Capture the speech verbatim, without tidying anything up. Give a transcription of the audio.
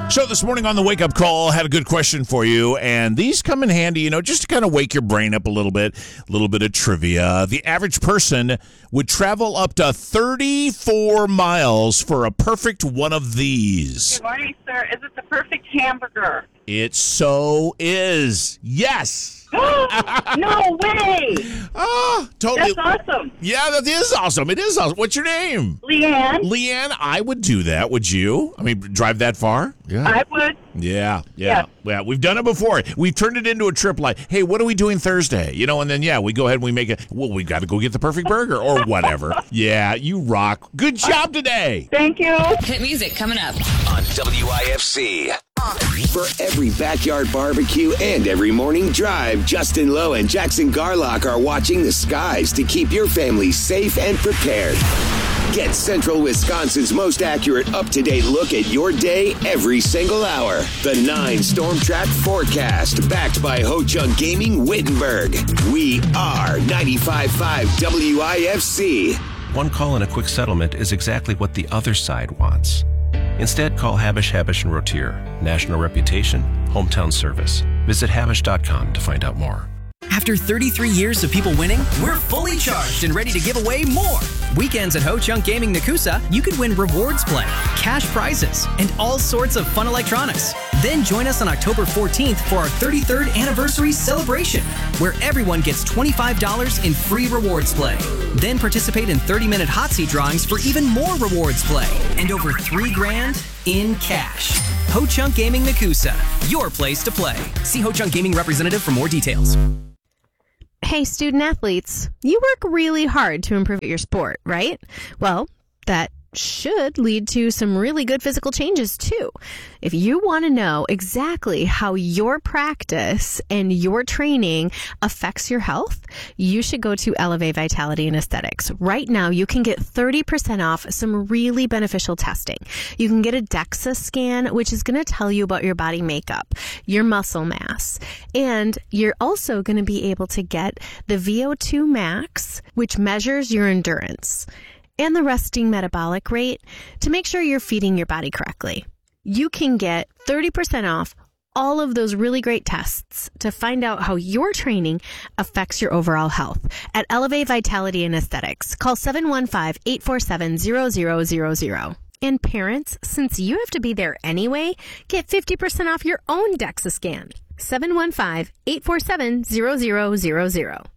So this morning on the Wake Up Call, had a good question for you, and these come in handy, you know, just to kind of wake your brain up a little bit, a little bit of trivia. The average person would travel up to thirty-four miles for a perfect one of these. Good morning, sir. Is it the perfect hamburger? It so is. Yes. No way! Oh, totally. That's awesome. Yeah, that is awesome. It is awesome. What's your name? Leanne? Leanne, I would do that. Would you? I mean, drive that far? Yeah. I would. Yeah, yeah, yeah. Yeah, we've done it before. We've turned it into a trip like, hey, what are we doing Thursday? You know, and then, yeah, we go ahead and we make it. Well, we got to go get the perfect burger or whatever. Yeah, you rock. Good job today. Thank you. Hit music coming up on W I F C. For every backyard barbecue and every morning drive, Justin Lowe and Jackson Garlock are watching the skies to keep your family safe and prepared. Get Central Wisconsin's most accurate, up-to-date look at your day every single hour. The nine Storm Track Forecast, backed by Ho Chunk Gaming Wittenberg. We are ninety-five point five W I F C. One call and a quick settlement is exactly what the other side wants. Instead, call Habish, Habish and Rotier. National reputation, hometown service. Visit habish dot com to find out more. After thirty-three years of people winning, we're fully charged and ready to give away more. Weekends at Ho Chunk Gaming Nakusa, you could win rewards play, cash prizes, and all sorts of fun electronics. Then join us on October fourteenth for our thirty-third anniversary celebration, where everyone gets twenty-five dollars in free rewards play. Then participate in thirty-minute hot seat drawings for even more rewards play and over three grand in cash. Ho Chunk Gaming Nakusa, your place to play. See Ho Chunk Gaming representative for more details. Hey, student athletes, you work really hard to improve your sport, right? Well, that should lead to some really good physical changes too. If you want to know exactly how your practice and your training affects your health, you should go to Elevate Vitality and Aesthetics. Right now, you can get thirty percent off some really beneficial testing. You can get a DEXA scan, which is going to tell you about your body makeup, your muscle mass, and you're also going to be able to get the V O two max, which measures your endurance, and the resting metabolic rate to make sure you're feeding your body correctly. You can get thirty percent off all of those really great tests to find out how your training affects your overall health at Elevate Vitality and Aesthetics. Call seven one five, eight four seven, zero zero zero zero. And parents, since you have to be there anyway, get fifty percent off your own DEXA scan. seven one five, eight four seven, zero zero zero zero.